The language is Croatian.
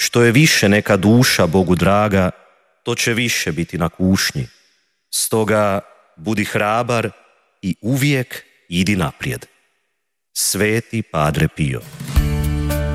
Što je više neka duša Bogu draga, to će više biti na kušnji. Stoga budi hrabar i uvijek idi naprijed. Sveti Padre Pio.